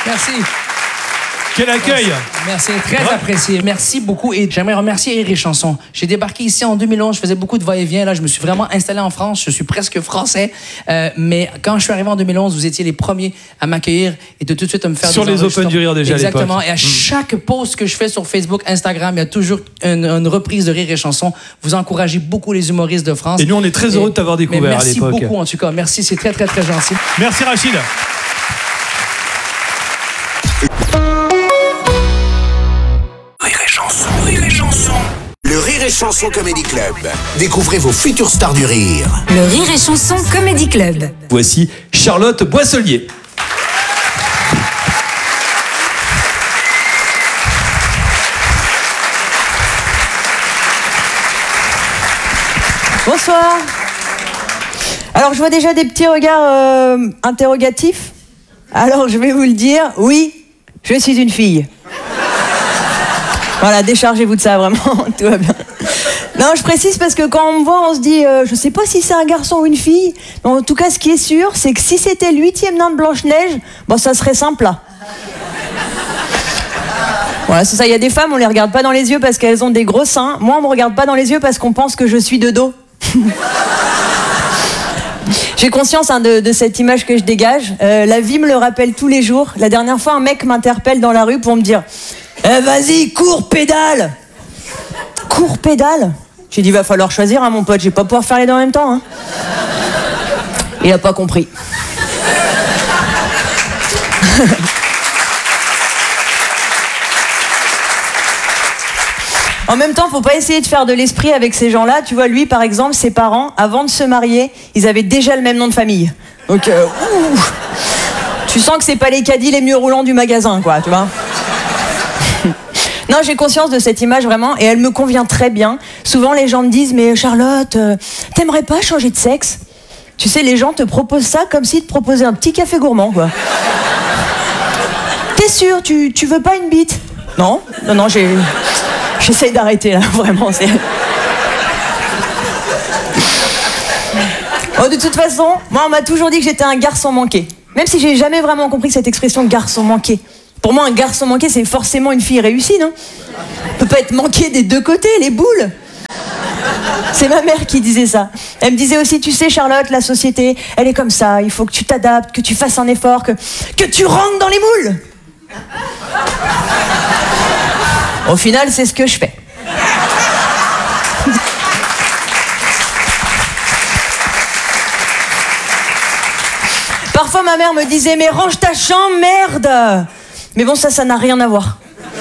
Merci. Quel accueil! Merci, très apprécié. Merci beaucoup. Et j'aimerais remercier Rire et Chanson. J'ai débarqué ici en 2011, je faisais beaucoup de va-et-vient. Là, je me suis vraiment installé en France. Je suis presque français. Mais quand je suis arrivé en 2011, vous étiez les premiers à m'accueillir et de tout de suite à me faire sur des les Open du Rire déjà à l'époque. Exactement. Et à chaque post que je fais sur Facebook, Instagram, il y a toujours une reprise de Rire et Chanson. Vous encouragez beaucoup les humoristes de France. Et nous, on est très heureux de t'avoir découvert à l'époque. Merci beaucoup, en tout cas. Merci, c'est très, très, très gentil. Merci, Rachid. Le Rire et Chanson Comedy Club. Découvrez vos futures stars du rire. Le Rire et Chanson Comedy Club. Voici Charlotte Boisselier. Bonsoir. Alors, je vois déjà des petits regards interrogatifs. Alors, je vais vous le dire, oui, je suis une fille. Voilà, déchargez-vous de ça, vraiment, tout va bien. Non, je précise parce que quand on me voit, on se dit, je sais pas si c'est un garçon ou une fille, mais en tout cas, ce qui est sûr, c'est que si c'était le 8e nain de Blanche-Neige, bon, ça serait simple, là. Voilà, c'est ça, il y a des femmes, on les regarde pas dans les yeux parce qu'elles ont des gros seins. Moi, on me regarde pas dans les yeux parce qu'on pense que je suis de dos. J'ai conscience de cette image que je dégage. La vie me le rappelle tous les jours. La dernière fois, un mec m'interpelle dans la rue pour me dire vas-y, cours, pédale. Cours, pédale. J'ai dit, va falloir choisir, hein, mon pote, je vais pas pouvoir faire les deux en même temps. Hein. Il a pas compris. En même temps, faut pas essayer de faire de l'esprit avec ces gens-là. Tu vois, lui, par exemple, ses parents, avant de se marier, ils avaient déjà le même nom de famille. Donc, tu sens que c'est pas les caddies les mieux roulants du magasin, quoi, tu vois. Non, j'ai conscience de cette image vraiment, et elle me convient très bien. Souvent, les gens me disent, mais Charlotte, t'aimerais pas changer de sexe? Tu sais, les gens te proposent ça comme s'ils te proposaient un petit café gourmand, quoi. T'es sûr, tu veux pas une bite? Non, j'essaye d'arrêter là, vraiment. Oh, de toute façon, moi on m'a toujours dit que j'étais un garçon manqué. Même si j'ai jamais vraiment compris cette expression garçon manqué. Pour moi, un garçon manqué, c'est forcément une fille réussie, non? On peut pas être manqué des deux côtés, les boules. C'est ma mère qui disait ça. Elle me disait aussi, tu sais Charlotte, la société, elle est comme ça, il faut que tu t'adaptes, que tu fasses un effort, que tu rentres dans les moules. Au final, c'est ce que je fais. Parfois, ma mère me disait, mais range ta chambre, merde! Mais bon, ça n'a rien à voir.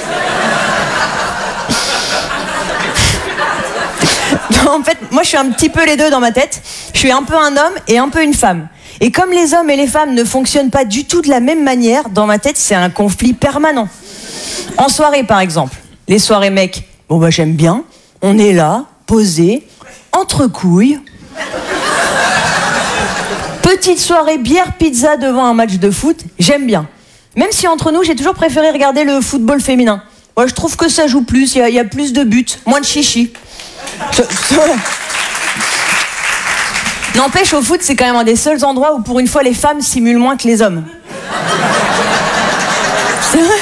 En fait, moi, je suis un petit peu les deux dans ma tête. Je suis un peu un homme et un peu une femme. Et comme les hommes et les femmes ne fonctionnent pas du tout de la même manière, dans ma tête, c'est un conflit permanent. En soirée, par exemple. Les soirées mecs, bon bah j'aime bien. On est là, posé, entre couilles. Petite soirée bière pizza devant un match de foot, j'aime bien. Même si entre nous, j'ai toujours préféré regarder le football féminin. Ouais, je trouve que ça joue plus, il y a plus de buts, moins de chichi. N'empêche, au foot, c'est quand même un des seuls endroits où pour une fois les femmes simulent moins que les hommes. C'est vrai.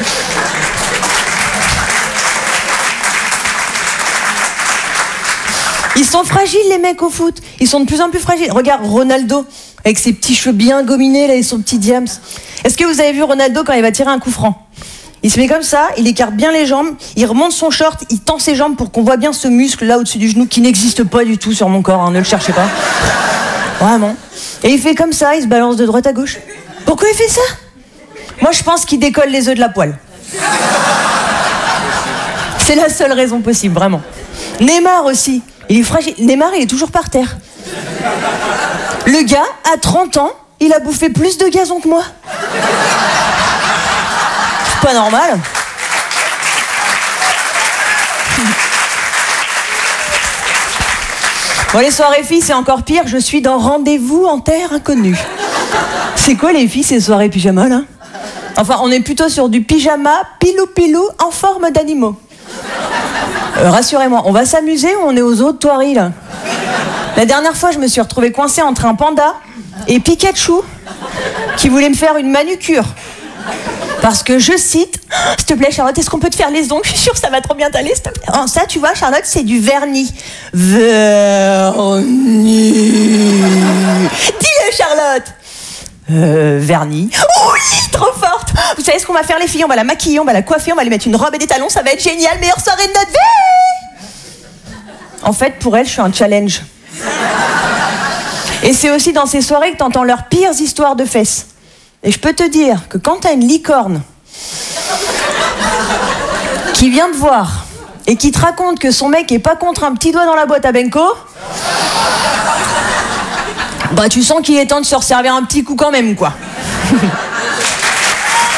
Ils sont fragiles, les mecs, au foot. Ils sont de plus en plus fragiles. Regarde Ronaldo, avec ses petits cheveux bien gominés là, et son petit diams. Est-ce que vous avez vu Ronaldo quand il va tirer un coup franc? Il se met comme ça, il écarte bien les jambes, il remonte son short, il tend ses jambes pour qu'on voit bien ce muscle là au-dessus du genou qui n'existe pas du tout sur mon corps, hein, ne le cherchez pas. Vraiment. Et il fait comme ça, il se balance de droite à gauche. Pourquoi il fait ça? Moi, je pense qu'il décolle les œufs de la poêle. C'est la seule raison possible, vraiment. Neymar aussi. Il est fragile. Neymar, il est toujours par terre. Le gars, à 30 ans, il a bouffé plus de gazon que moi. C'est pas normal. Bon, les soirées filles, c'est encore pire. Je suis dans Rendez-vous en terre inconnue. C'est quoi les filles, ces soirées pyjama, là? Enfin, on est plutôt sur du pyjama pilou-pilou en forme d'animaux. Rassurez-moi, on va s'amuser ou on est aux eaux de Thoiry, là? La dernière fois, je me suis retrouvée coincée entre un panda et Pikachu qui voulait me faire une manucure. Parce que je cite, s'il te plaît Charlotte, est-ce qu'on peut te faire les ongles? Je suis sûre que ça va trop bien t'aller, s'il te plaît. Oh, ça, tu vois, Charlotte, c'est du vernis. Vernis. Dis-le, Charlotte. Vernis. Oui, trop forte. Vous savez ce qu'on va faire, les filles? On va la maquiller, on va la coiffer, on va lui mettre une robe et des talons, ça va être génial, meilleure soirée de notre vie. En fait, pour elle, je suis un challenge. Et c'est aussi dans ces soirées que t'entends leurs pires histoires de fesses. Et je peux te dire que quand t'as une licorne qui vient te voir et qui te raconte que son mec est pas contre un petit doigt dans la boîte à Benko, bah tu sens qu'il est temps de se resservir un petit coup quand même, quoi.